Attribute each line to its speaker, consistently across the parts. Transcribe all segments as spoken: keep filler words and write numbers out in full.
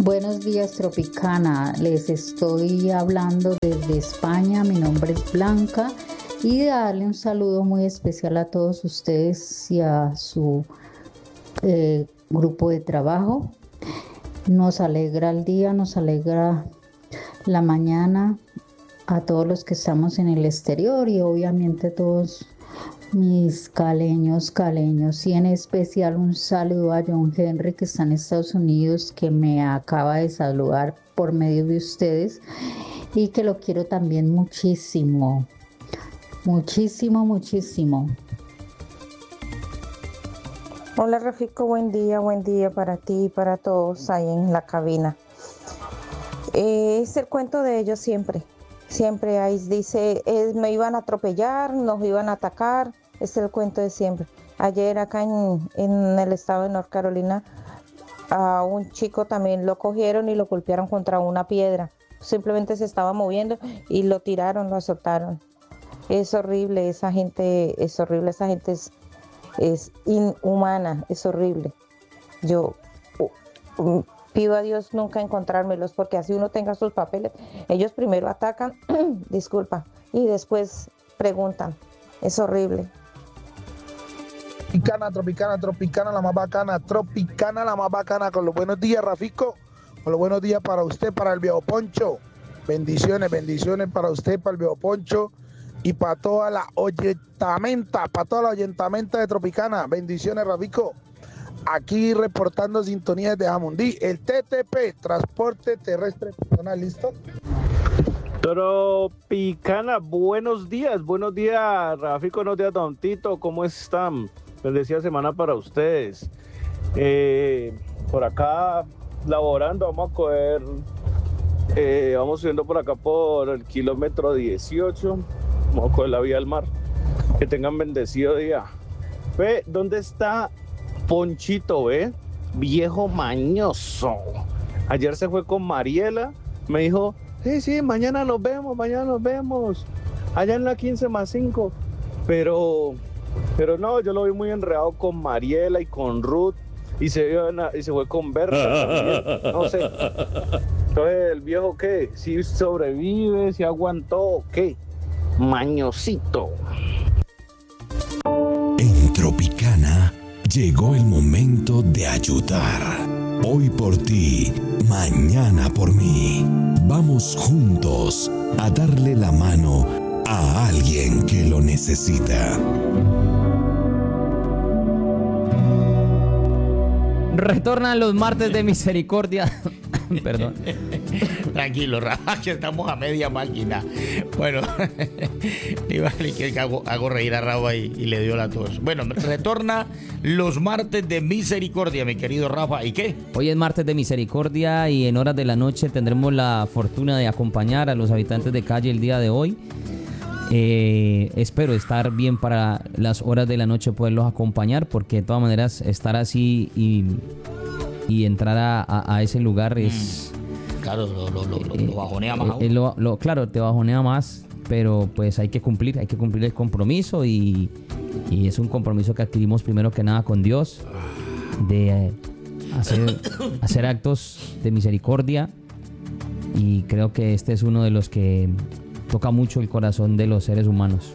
Speaker 1: Buenos días, Tropicana. Les estoy hablando desde España. Mi nombre es Blanca y darle un saludo muy especial a todos ustedes y a su eh, grupo de trabajo. Nos alegra el día, nos alegra la mañana a todos los que estamos en el exterior y obviamente todos mis caleños, caleños, y en especial un saludo a John Henry que está en Estados Unidos, que me acaba de saludar por medio de ustedes y que lo quiero también muchísimo, muchísimo, muchísimo.
Speaker 2: Hola Rafico, buen día, buen día para ti y para todos ahí en la cabina. Eh, es el cuento de ellos siempre. Siempre ahí dice, eh, me iban a atropellar, nos iban a atacar, es el cuento de siempre. Ayer acá en, en el estado de North Carolina, a un chico también lo cogieron y lo golpearon contra una piedra. Simplemente se estaba moviendo y lo tiraron, lo azotaron. Es horrible, esa gente, es horrible, esa gente es, es inhumana, es horrible. Yo... Uh, uh, Pido a Dios nunca encontrármelos, porque así uno tenga sus papeles. Ellos primero atacan, disculpa, y después preguntan. Es horrible.
Speaker 3: Tropicana, tropicana, tropicana, la más bacana, tropicana, la más bacana. Con los buenos días, Rafico. Con los buenos días para usted, para el viejo Poncho. Bendiciones, bendiciones para usted, para el viejo Poncho. Y para toda la oyentamenta, para toda la oyentamenta de Tropicana. Bendiciones, Rafico. Aquí reportando sintonía desde Jamundí, el T T P, Transporte Terrestre Personal, ¿listo?
Speaker 4: Tropicana, buenos días, buenos días, Rafico, buenos días, Don Tito, ¿cómo están? Bendecida semana para ustedes. Eh, por acá, laborando, vamos a coger, eh, vamos subiendo por acá por el kilómetro dieciocho, vamos a coger la vía del mar. Que tengan bendecido día. Ve, ¿dónde está Ponchito, ve? Viejo mañoso. Ayer se fue con Mariela, me dijo, sí, sí, mañana nos vemos, mañana nos vemos, allá en la quince más cinco, pero, pero no, yo lo vi muy enredado con Mariela y con Ruth, y se, y se fue con Berta también, no sé. Entonces, ¿el viejo qué? ¿Si sobrevive, si aguantó o qué? Mañosito.
Speaker 5: En Tropicana llegó el momento de ayudar. Hoy por ti, mañana por mí. Vamos juntos a darle la mano a alguien que lo necesita.
Speaker 6: Retornan los martes de misericordia. Perdón.
Speaker 7: Tranquilo, Rafa, que estamos a media máquina. Bueno, iba a que hago, hago reír a Rafa y, y le dio la tos. Bueno, retorna los martes de misericordia, mi querido Rafa. ¿Y qué?
Speaker 6: Hoy es martes de misericordia y en horas de la noche tendremos la fortuna de acompañar a los habitantes de calle el día de hoy. Eh, espero estar bien para las horas de la noche, poderlos acompañar, porque de todas maneras estar así y, y entrar a, a, a ese lugar es...
Speaker 7: Claro, lo, lo, lo, lo bajonea más.
Speaker 6: Eh, eh, lo, lo, claro, te bajonea más, pero pues hay que cumplir, hay que cumplir el compromiso y, y es un compromiso que adquirimos primero que nada con Dios, de eh, hacer, hacer actos de misericordia, y creo que este es uno de los que toca mucho el corazón de los seres humanos.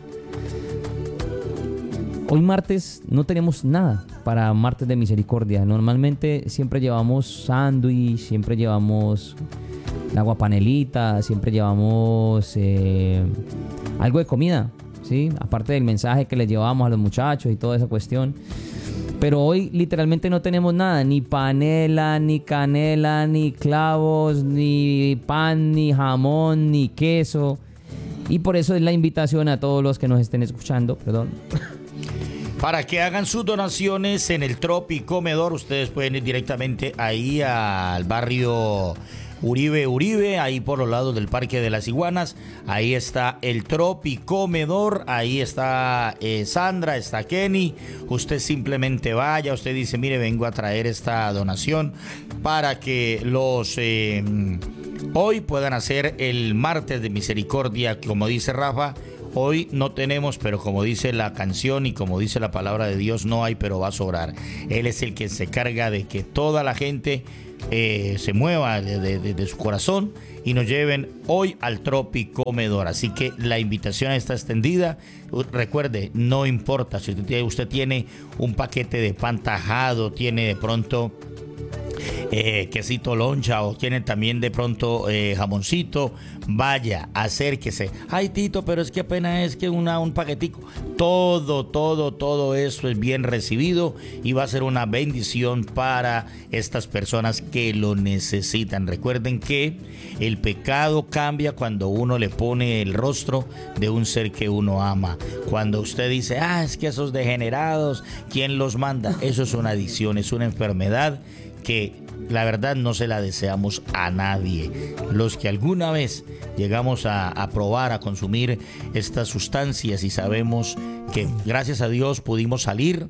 Speaker 6: Hoy martes no tenemos nada para martes de misericordia. Normalmente siempre llevamos sándwich, siempre llevamos la agua panelita, siempre llevamos eh, algo de comida, ¿sí? Aparte del mensaje que les llevamos a los muchachos y toda esa cuestión. Pero hoy literalmente no tenemos nada, ni panela, ni canela, ni clavos, ni pan, ni jamón, ni queso. Y por eso es la invitación a todos los que nos estén escuchando, perdón,
Speaker 7: para que hagan sus donaciones en el Tropicomedor. Ustedes pueden ir directamente ahí al barrio Uribe Uribe, ahí por los lados del Parque de las Iguanas. Ahí está el Tropicomedor, ahí está eh, Sandra, está Kenny. Usted simplemente vaya, usted dice, mire, vengo a traer esta donación para que los eh, hoy puedan hacer el martes de misericordia, como dice Rafa. Hoy no tenemos, pero como dice la canción y como dice la palabra de Dios, no hay, pero va a sobrar. Él es el que se carga de que toda la gente eh, se mueva de, de, de su corazón y nos lleven hoy al Tropicomedor. Así que la invitación está extendida. Recuerde, no importa si usted tiene un paquete de pan tajado, tiene de pronto Eh, quesito loncha o tienen también de pronto eh, jamoncito, vaya, acérquese. Ay, Tito, pero es que apenas es que una, un paquetico. Todo, todo, todo eso es bien recibido y va a ser una bendición para estas personas que lo necesitan. Recuerden que el pecado cambia cuando uno le pone el rostro de un ser que uno ama. Cuando usted dice, ah, es que esos degenerados, ¿quién los manda? Eso es una adicción, es una enfermedad que la verdad no se la deseamos a nadie. Los que alguna vez llegamos a, a probar, a consumir estas sustancias y sabemos que gracias a Dios pudimos salir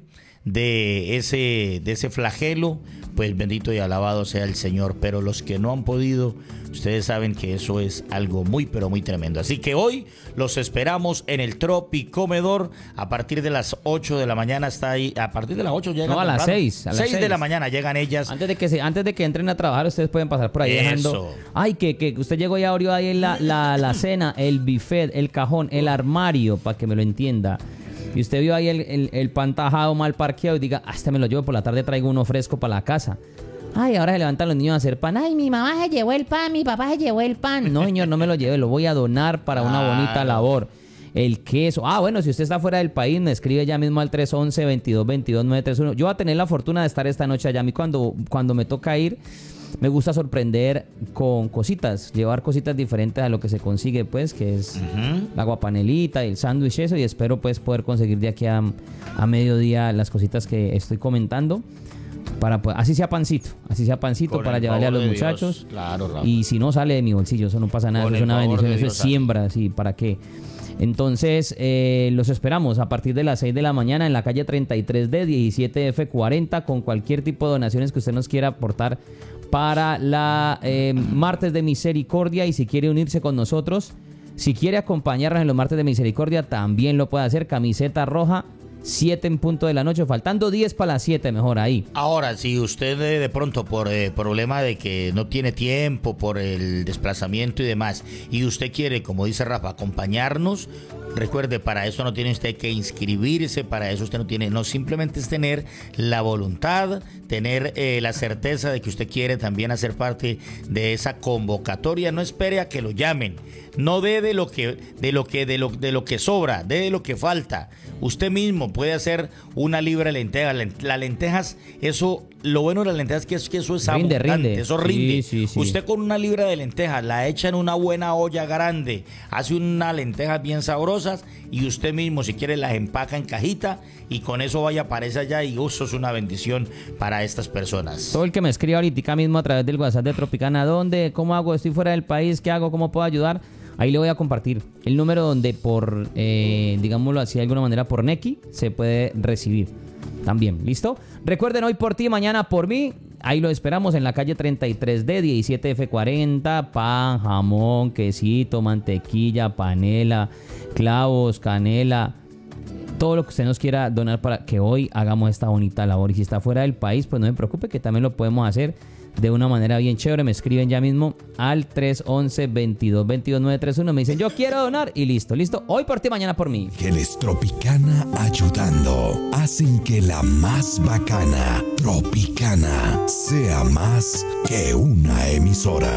Speaker 7: de ese, de ese flagelo, pues bendito y alabado sea el Señor. Pero los que no han podido, ustedes saben que eso es algo muy pero muy tremendo. Así que hoy los esperamos en el Tropicomedor a partir de las ocho de la mañana. Está ahí, a partir de las ocho llegan.
Speaker 6: No, a las seis. A las
Speaker 7: seis de la mañana llegan ellas.
Speaker 6: Antes de que se, antes de que entren a trabajar, ustedes pueden pasar por ahí
Speaker 7: Eso.
Speaker 6: dejando. Ay, que, que usted llegó y abrió ahí la, la, la cena, el buffet, el cajón, el armario, para que me lo entienda. Y usted vio ahí el, el, el pan tajado mal parqueado y diga, ah, este me lo llevo por la tarde, traigo uno fresco para la casa. Ay, ahora se levantan los niños a hacer pan. Ay, mi mamá se llevó el pan, mi papá se llevó el pan. No, señor, no me lo lleve, lo voy a donar para una
Speaker 7: Claro.
Speaker 6: bonita labor. El queso. Ah, bueno, si usted está fuera del país, me escribe ya mismo al tres once, veintidós veintidós, nueve tres uno. Yo voy a tener la fortuna de estar esta noche allá. A mí cuando, cuando me toca ir, me gusta sorprender con cositas, llevar cositas diferentes a lo que se consigue, pues, que es
Speaker 7: Ujú.
Speaker 6: la aguapanelita, el sándwich, eso, y espero pues poder conseguir de aquí a, a mediodía las cositas que estoy comentando, para pues, así sea pancito, así sea pancito
Speaker 7: Con
Speaker 6: para
Speaker 7: el
Speaker 6: llevarle a
Speaker 7: favor
Speaker 6: los
Speaker 7: de Dios.
Speaker 6: muchachos.
Speaker 7: Claro, Rafa.
Speaker 6: Y si no sale de mi bolsillo, eso no pasa nada,
Speaker 7: Con
Speaker 6: eso es
Speaker 7: el
Speaker 6: una
Speaker 7: favor
Speaker 6: bendición,
Speaker 7: de
Speaker 6: eso
Speaker 7: Dios,
Speaker 6: es siembra, sí, ¿para qué? Entonces, eh, los esperamos a partir de las seis de la mañana en la calle treinta y tres D, diecisiete F cuarenta, con cualquier tipo de donaciones que usted nos quiera aportar para la eh, Martes de Misericordia. Y si quiere unirse con nosotros, si quiere acompañarnos en los Martes de Misericordia, también lo puede hacer. Camiseta roja, siete en punto de la noche, faltando diez para las siete, mejor ahí.
Speaker 7: Ahora, si usted eh, de pronto por eh, problema de que no tiene tiempo, por el desplazamiento y demás, y usted quiere, como dice Rafa, acompañarnos, recuerde, para eso no tiene usted que inscribirse, para eso usted no tiene, no, simplemente es tener la voluntad, tener eh, la certeza de que usted quiere también hacer parte de esa convocatoria. No espere a que lo llamen, no dé de lo que, de lo que, de lo, de lo que sobra, dé de lo que falta. Usted mismo puede hacer una libra de lentejas. Las lentejas, eso, lo bueno de las lentejas es que, es que eso es
Speaker 6: Rinde,
Speaker 7: abundante,
Speaker 6: rinde.
Speaker 7: eso
Speaker 6: Sí,
Speaker 7: rinde.
Speaker 6: sí, sí.
Speaker 7: Usted con una libra de lentejas la echa en una buena olla grande, hace unas lentejas bien sabrosas y usted mismo, si quiere, las empaca en cajita y con eso vaya, aparece allá y eso es una bendición para estas personas.
Speaker 6: Todo el que me escriba ahorita mismo a través del WhatsApp de Tropicana, ¿dónde? ¿Cómo hago? Estoy fuera del país, ¿qué hago? ¿Cómo puedo ayudar? Ahí le voy a compartir el número donde por, eh, digámoslo así de alguna manera, por Nequi se puede recibir también. ¿Listo? Recuerden, hoy por ti, mañana por mí. Ahí lo esperamos en la calle treinta y tres D, diecisiete F cuarenta. Pan, jamón, quesito, mantequilla, panela, clavos, canela. Todo lo que usted nos quiera donar para que hoy hagamos esta bonita labor. Y si está fuera del país, pues no se preocupe, que también lo podemos hacer de una manera bien chévere. Me escriben ya mismo al tres once, veintidós veintidós, nueve tres uno. Me dicen, yo quiero donar y listo, listo. Hoy por ti, mañana por mí.
Speaker 5: Ángeles Tropicana ayudando hacen que la más bacana, Tropicana, sea más que una emisora.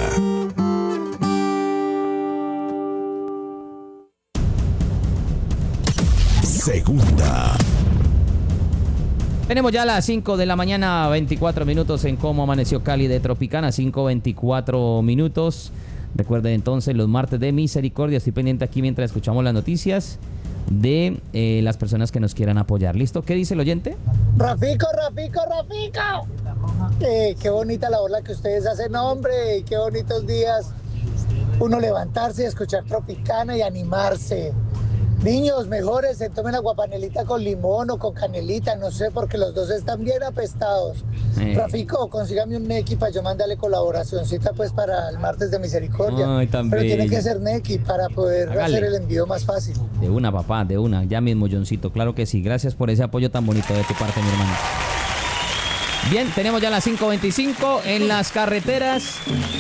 Speaker 5: Segunda.
Speaker 6: Tenemos ya las cinco de la mañana, veinticuatro minutos en Cómo Amaneció Cali de Tropicana, cinco veinticuatro minutos. Recuerden entonces los martes de Misericordia. Estoy pendiente aquí mientras escuchamos las noticias de eh, las personas que nos quieran apoyar. ¿Listo? ¿Qué dice el oyente?
Speaker 8: Rafico, Rafico, Rafico. Eh, qué bonita labor la que ustedes hacen, hombre. Qué bonitos días. Uno levantarse y escuchar Tropicana y animarse. Niños, mejores, se tomen aguapanelita con limón o con canelita, no sé, porque los dos están bien apestados.
Speaker 6: Eh.
Speaker 8: Rafico, consígame un Nequi para yo mandarle colaboracioncita pues para el martes de misericordia.
Speaker 6: Ay, tan
Speaker 8: Pero tiene
Speaker 6: bella.
Speaker 8: que ser Nequi para poder
Speaker 6: Hágale.
Speaker 8: hacer el envío más fácil.
Speaker 6: De una, papá, de una. Ya mismo, Johncito. Claro que sí. Gracias por ese apoyo tan bonito de tu parte, mi hermano. Bien, tenemos ya las cinco veinticinco en las carreteras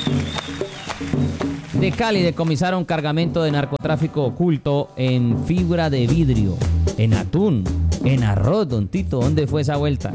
Speaker 6: de Cali. Decomisaron cargamento de narcotráfico oculto en fibra de vidrio, en atún, en arroz, don Tito. ¿Dónde fue esa vuelta?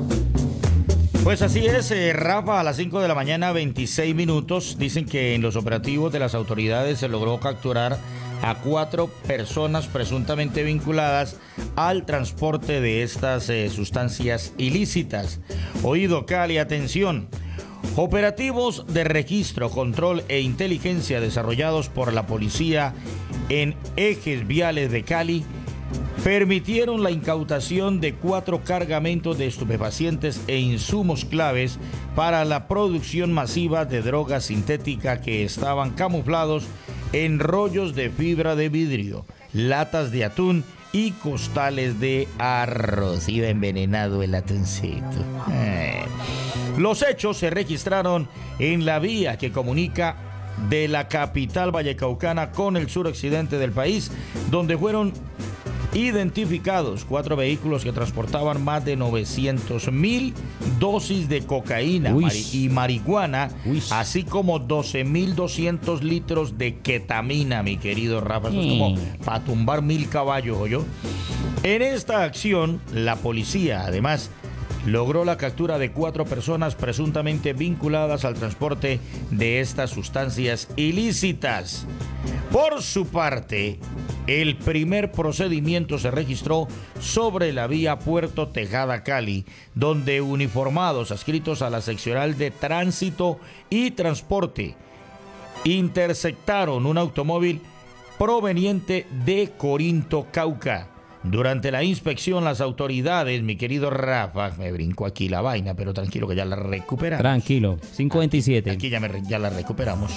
Speaker 7: Pues así es, eh, Rafa, a las cinco de la mañana, veintiséis minutos. Dicen que en los operativos de las autoridades se logró capturar a cuatro personas presuntamente vinculadas al transporte de estas eh, sustancias ilícitas. Oído Cali, atención. Operativos de registro, control e inteligencia desarrollados por la policía en ejes viales de Cali permitieron la incautación de cuatro cargamentos de estupefacientes e insumos claves para la producción masiva de droga sintética que estaban camuflados en rollos de fibra de vidrio, latas de atún y costales de arroz. Iba envenenado el atuncito. Eh. Los hechos se registraron en la vía que comunica de la capital vallecaucana con el suroccidente del país, donde fueron identificados cuatro vehículos que transportaban más de novecientos mil dosis de cocaína
Speaker 6: Uy.
Speaker 7: mari- y marihuana,
Speaker 6: Uy.
Speaker 7: así como doce mil doscientos litros de ketamina, mi querido Rafa. Eso es como para tumbar mil caballos, ¿oyó? En esta acción, la policía, además, logró la captura de cuatro personas presuntamente vinculadas al transporte de estas sustancias ilícitas. Por su parte, el primer procedimiento se registró sobre la vía Puerto Tejada-Cali, donde uniformados adscritos a la seccional de Tránsito y Transporte interceptaron un automóvil proveniente de Corinto, Cauca. Durante la inspección, las autoridades, mi querido Rafa, me brinco aquí la vaina, pero tranquilo que ya la recuperamos.
Speaker 6: Tranquilo, cinco veintisiete.
Speaker 7: Aquí ya, me, re- ya la recuperamos.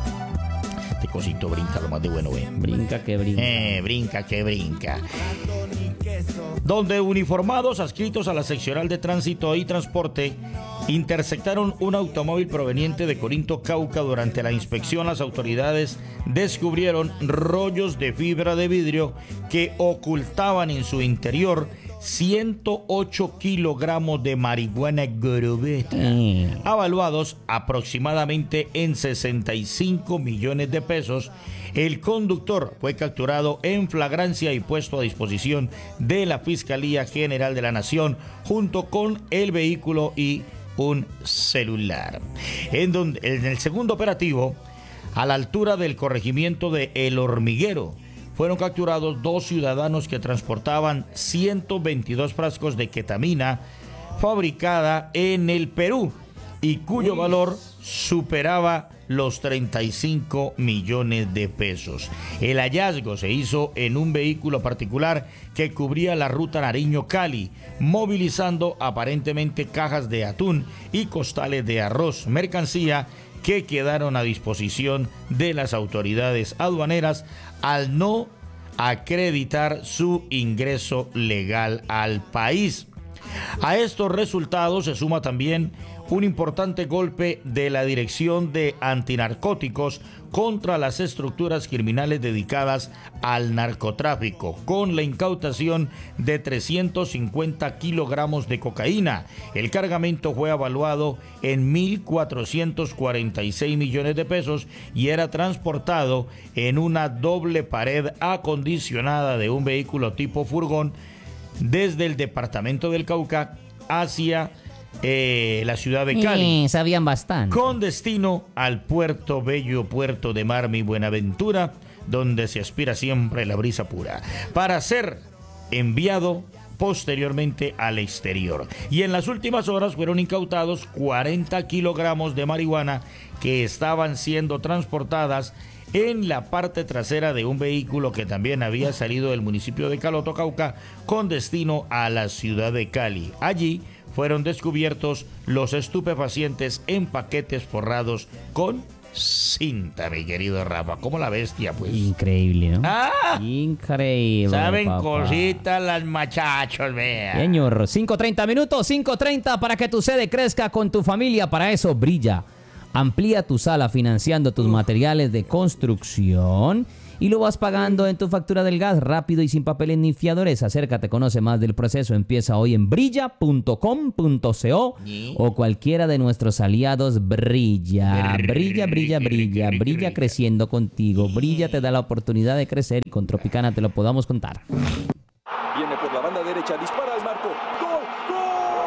Speaker 7: Este cosito brinca lo más de bueno, ve.
Speaker 6: Brinca que brinca.
Speaker 7: Eh, brinca que brinca. Donde uniformados adscritos a la seccional de Tránsito y Transporte interceptaron un automóvil proveniente de Corinto, Cauca. Durante la inspección, las autoridades descubrieron rollos de fibra de vidrio que ocultaban en su interior ciento ocho kilogramos de marihuana gorobeta,
Speaker 6: Eh.
Speaker 7: avaluados aproximadamente en sesenta y cinco millones de pesos. El conductor fue capturado en flagrancia y puesto a disposición de la Fiscalía General de la Nación junto con el vehículo y un celular. En, donde, en el segundo operativo, a la altura del corregimiento de El Hormiguero, fueron capturados dos ciudadanos que transportaban ciento veintidós frascos de ketamina fabricada en el Perú y cuyo valor superaba los treinta y cinco millones de pesos. El hallazgo se hizo en un vehículo particular que cubría la ruta Nariño-Cali, movilizando aparentemente cajas de atún y costales de arroz, mercancía que quedaron a disposición de las autoridades aduaneras al no acreditar su ingreso legal al país. A estos resultados se suma también un importante golpe de la Dirección de Antinarcóticos contra las estructuras criminales dedicadas al narcotráfico, con la incautación de trescientos cincuenta kilogramos de cocaína. El cargamento fue evaluado en mil cuatrocientos cuarenta y seis millones de pesos y era transportado en una doble pared acondicionada de un vehículo tipo furgón desde el departamento del Cauca hacia eh, la ciudad de Cali,
Speaker 6: Eh, sabían bastante.
Speaker 7: con destino al puerto bello puerto de Marmi Buenaventura, donde se aspira siempre la brisa pura, para ser enviado posteriormente al exterior. Y en las últimas horas fueron incautados cuarenta kilogramos de marihuana que estaban siendo transportadas en la parte trasera de un vehículo que también había salido del municipio de Caloto, Cauca, con destino a la ciudad de Cali. Allí fueron descubiertos los estupefacientes en paquetes forrados con cinta, mi querido Rafa. Como la bestia, pues.
Speaker 6: Increíble, ¿no?
Speaker 7: ¡Ah!
Speaker 6: Increíble.
Speaker 7: Saben
Speaker 6: papá.
Speaker 7: cositas las machachos, vea.
Speaker 6: Señor, cinco treinta minutos, cinco treinta para que tu sede crezca con tu familia. Para eso brilla. Amplía tu sala financiando tus materiales de construcción y lo vas pagando en tu factura del gas rápido y sin papeles ni fiadores. Acércate, conoce más del proceso. Empieza hoy en brilla punto com punto co o cualquiera de nuestros aliados. Brilla, brilla, brilla, brilla, brilla creciendo contigo. Brilla te da la oportunidad de crecer y con Tropicana te lo podamos contar.
Speaker 9: Viene por la banda derecha, dispara al marco. ¡Gol! ¡Gol!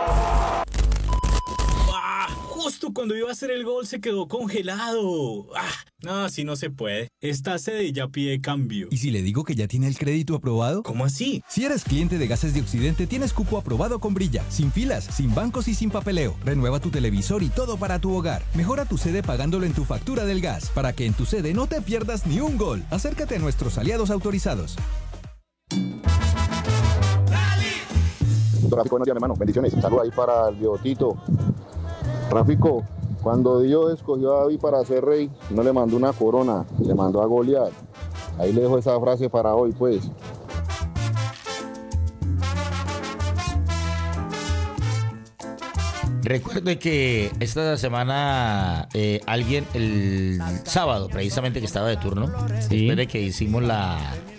Speaker 10: ¡Ah! Justo cuando iba a hacer el gol se quedó congelado. ¡Ah! No, así no se puede. Esta sede ya pide cambio.
Speaker 11: ¿Y si le digo que ya tiene el crédito aprobado?
Speaker 10: ¿Cómo así?
Speaker 11: Si eres cliente de Gases de Occidente, tienes cupo aprobado con Brilla. Sin filas, sin bancos y sin papeleo. Renueva tu televisor y todo para tu hogar. Mejora tu sede pagándolo en tu factura del gas, para que en tu sede no te pierdas ni un gol. Acércate a nuestros aliados autorizados.
Speaker 12: Rafico, buenos días, mi hermano. Bendiciones. Saludos ahí para el biotito. Rafico, cuando Dios escogió a David para ser rey, no le mandó una corona, le mandó a Goliat. Ahí le dejo esa frase para hoy, pues.
Speaker 7: Recuerde que esta semana eh, alguien, el sábado precisamente que estaba de turno,
Speaker 6: Sí.
Speaker 7: después de que hicimos la,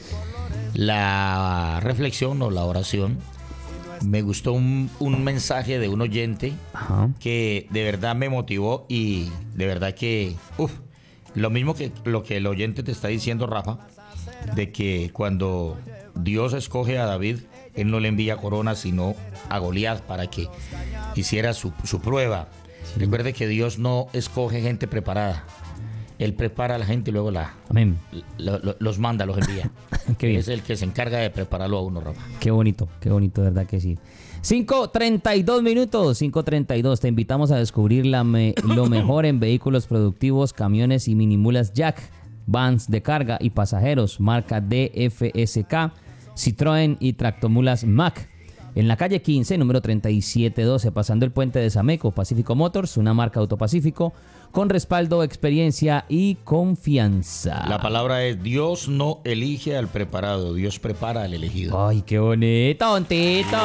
Speaker 7: la reflexión o la oración, me gustó un, un mensaje de un oyente
Speaker 6: Ajá.
Speaker 7: que de verdad me motivó y de verdad que, uff, lo mismo que lo que el oyente te está diciendo, Rafa, de que cuando Dios escoge a David, él no le envía corona, sino a Goliat para que hiciera su, su prueba. Sí. Recuerde que Dios no escoge gente preparada. Él prepara a la gente y luego la,
Speaker 6: Amén.
Speaker 7: lo, lo, los manda, los envía.
Speaker 6: Qué bien.
Speaker 7: Es el que se encarga de prepararlo a uno, Rafa.
Speaker 6: Qué bonito, qué bonito, de verdad que sí. cinco treinta y dos minutos, cinco treinta y dos. Te invitamos a descubrir la me, lo mejor en vehículos productivos, camiones y minimulas Jack, vans de carga y pasajeros, marca D F S K, Citroën y tractomulas Mack. En la calle quince, número treinta y siete doce, pasando el puente de Sameco, Pacífico Motors, una marca Autopacífico, con respaldo, experiencia y confianza.
Speaker 7: La palabra es: Dios no elige al preparado, Dios prepara al elegido.
Speaker 6: Ay, qué bonito, tontito.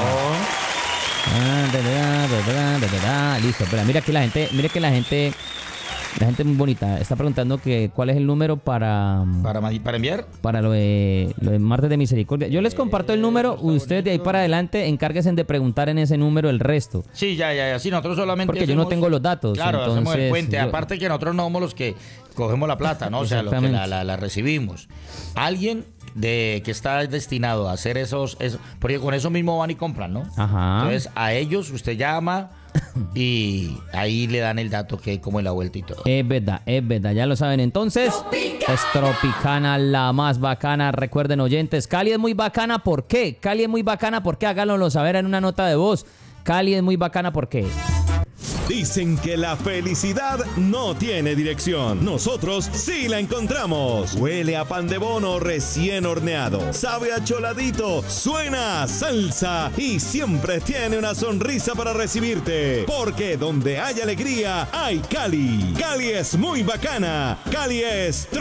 Speaker 6: Ah, da, da, da, da, da, da, da. Listo, espera, mira que la gente, mira que la gente, la gente muy bonita está preguntando que cuál es el número para
Speaker 7: para, para enviar
Speaker 6: para lo de lo de Martes de Misericordia. Yo les comparto el número, ustedes de ahí para adelante encárguense de preguntar en ese número el resto.
Speaker 7: Sí, ya, ya, ya. Sí, nosotros solamente
Speaker 6: porque
Speaker 7: hacemos,
Speaker 6: yo no tengo los datos.
Speaker 7: Claro,
Speaker 6: entonces,
Speaker 7: hacemos el puente.
Speaker 6: yo,
Speaker 7: Aparte que nosotros no somos los que cogemos la plata, ¿no? O sea, los que la, la, la recibimos. Alguien de que está destinado a hacer esos, esos, porque con eso mismo van y compran, ¿no?
Speaker 6: Ajá.
Speaker 7: Entonces a ellos usted llama y ahí le dan el dato que como es la vuelta y todo.
Speaker 6: Es verdad, es verdad, ya lo saben. Entonces, Tropicana. Es Tropicana la más bacana. Recuerden, oyentes, Cali es muy bacana. ¿Por qué? Cali es muy bacana. ¿Por qué? Háganlo saber en una nota de voz. Cali es muy bacana. ¿Por qué?
Speaker 13: Dicen que la felicidad no tiene dirección. Nosotros sí la encontramos. Huele a pan de bono recién horneado. Sabe a choladito. Suena a salsa. Y siempre tiene una sonrisa para recibirte. Porque donde hay alegría, hay Cali. Cali es muy bacana. Cali es